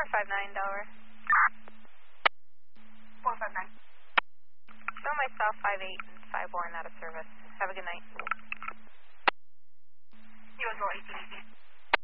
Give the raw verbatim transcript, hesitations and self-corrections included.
five nine, Delaware. four five nine. Show myself five eight and five one out of service. Have a good night. U S O eighteen eighteen.